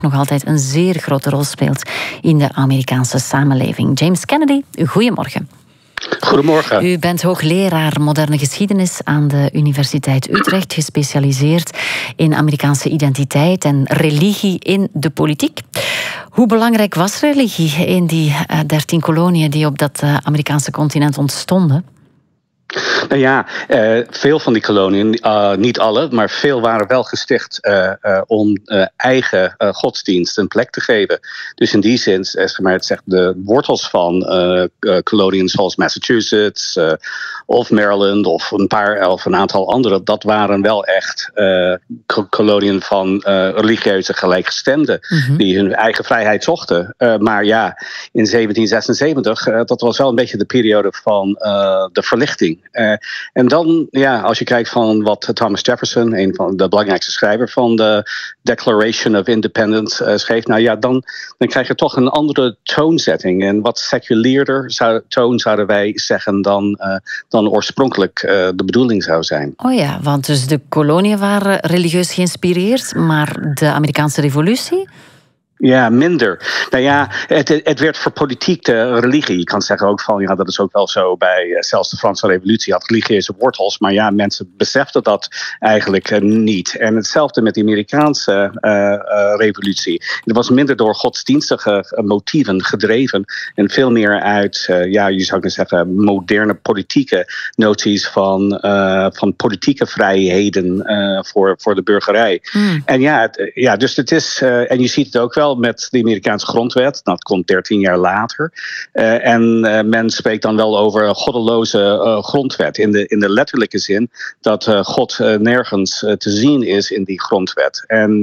nog altijd een zeer grote rol speelt in de Amerikaanse samenleving. James Kennedy, goedemorgen. Goedemorgen. U bent hoogleraar moderne geschiedenis aan de Universiteit Utrecht, gespecialiseerd in Amerikaanse identiteit en religie in de politiek. Hoe belangrijk was religie in die 13 koloniën die op dat Amerikaanse continent ontstonden? Nou ja, veel van die koloniën, niet alle, maar veel waren wel gesticht om eigen godsdienst een plek te geven. Dus in die zin, het zegt de wortels van koloniën zoals Massachusetts of Maryland of een aantal andere, dat waren wel echt koloniën van religieuze gelijkgestemden die hun eigen vrijheid zochten. Maar ja, in 1776, dat was wel een beetje de periode van de verlichting. En dan, ja, als je kijkt van wat Thomas Jefferson, een van de belangrijkste schrijver van de Declaration of Independence, schreef, nou ja, dan krijg je toch een andere toonzetting. En wat seculeerder toon zouden wij zeggen dan oorspronkelijk de bedoeling zou zijn. Oh ja, want dus de koloniën waren religieus geïnspireerd, maar de Amerikaanse revolutie? Ja, minder. Nou ja, het werd verpolitiekt de religie. Je kan zeggen ook van, ja, dat is ook wel zo bij zelfs de Franse revolutie had religieuze wortels. Maar ja, mensen beseften dat eigenlijk niet. En hetzelfde met de Amerikaanse revolutie. Het was minder door godsdienstige motieven gedreven. En veel meer uit, je zou kunnen zeggen, moderne politieke noties van politieke vrijheden voor de burgerij. En dus het is, en je ziet het ook wel met de Amerikaanse grondwet. Dat komt 13 jaar later. En men spreekt dan wel over een goddeloze grondwet. In de letterlijke zin dat God nergens te zien is in die grondwet. En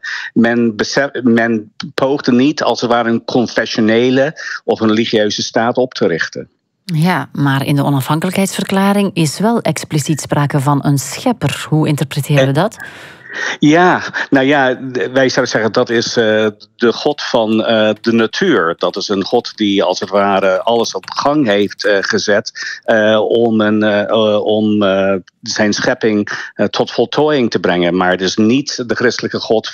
men poogde niet als het ware een confessionele of een religieuze staat op te richten. Ja, maar in de onafhankelijkheidsverklaring is wel expliciet sprake van een schepper. Hoe interpreteren we dat? Ja, nou ja, wij zouden zeggen dat is de God van de natuur. Dat is een God die als het ware alles op gang heeft gezet om zijn schepping tot voltooiing te brengen. Maar het is niet de christelijke God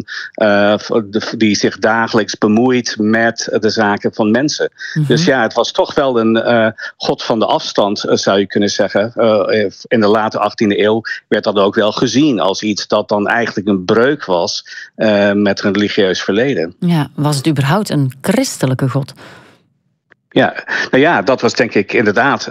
die zich dagelijks bemoeit met de zaken van mensen. Dus ja, het was toch wel een God van de afstand, zou je kunnen zeggen. In de late 18e eeuw werd dat ook wel gezien als iets dat dan eigenlijk een breuk was met een religieus verleden. Ja, was het überhaupt een christelijke God? Ja, nou ja, dat was denk ik inderdaad.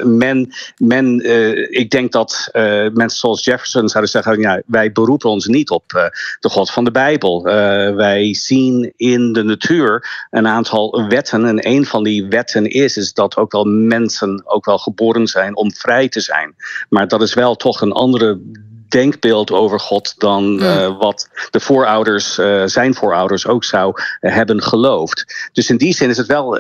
Ik denk dat mensen zoals Jefferson zouden zeggen, ja, wij beroepen ons niet op de God van de Bijbel. Wij zien in de natuur een aantal wetten. En een van die wetten is dat ook wel mensen ook wel geboren zijn om vrij te zijn. Maar dat is wel toch een andere denkbeeld over God dan wat de zijn voorouders ook zou hebben geloofd. Dus in die zin is het wel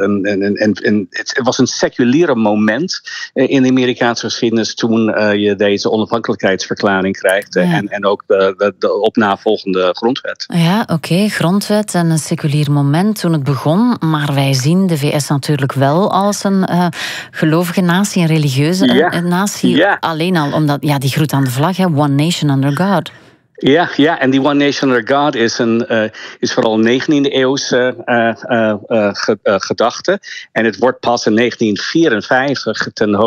het was een seculiere moment in de Amerikaanse geschiedenis toen je deze onafhankelijkheidsverklaring krijgt en ook de opnavolgende grondwet. Ja, oké, grondwet en een seculier moment toen het begon, maar wij zien de VS natuurlijk wel als een gelovige natie, een religieuze natie. Ja. Alleen al omdat, die groet aan de vlag, One Nation Under God. Ja, en die One Nation Under God is vooral 19e eeuwse gedachte. En het wordt pas in 1954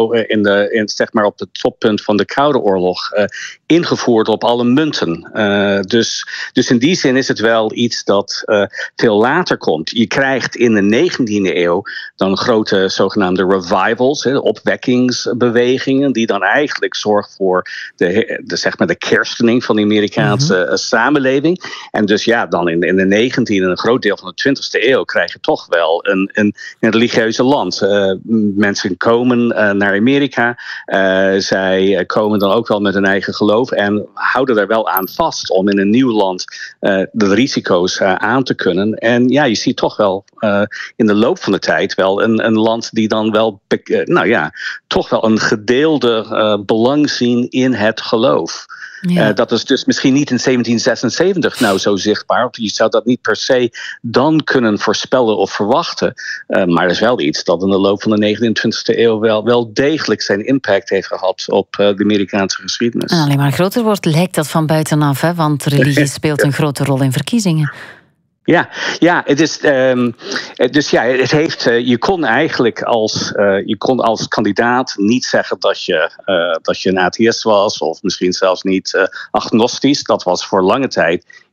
zeg maar op het toppunt van de Koude Oorlog ingevoerd op alle munten. Dus in die zin is het wel iets dat veel later komt. Je krijgt in de 19e eeuw dan grote zogenaamde revivals, opwekkingsbewegingen, die dan eigenlijk zorgen voor de kerstening van de Amerikaanse samenleving. En dus dan in de 19e en een groot deel van de 20e eeuw krijg je toch wel een religieuze land. Mensen komen naar Amerika. Zij komen dan ook wel met hun eigen geloof en houden daar wel aan vast om in een nieuw land de risico's aan te kunnen. En ja, je ziet toch wel in de loop van de tijd wel een land die dan wel toch wel een gedeelde belang zien in het geloof. Ja. Dat is dus misschien niet in 1776 nou zo zichtbaar. Je zou dat niet per se dan kunnen voorspellen of verwachten. Maar er is wel iets dat in de loop van de 29e eeuw wel degelijk zijn impact heeft gehad op de Amerikaanse geschiedenis. En alleen maar groter wordt, lijkt dat van buitenaf, hè? Want religie speelt een grote rol in verkiezingen. Ja, het is. Dus ja, het heeft. Je kon als kandidaat niet zeggen dat je een atheïst was, of misschien zelfs niet agnostisch. Dat was voor lange tijd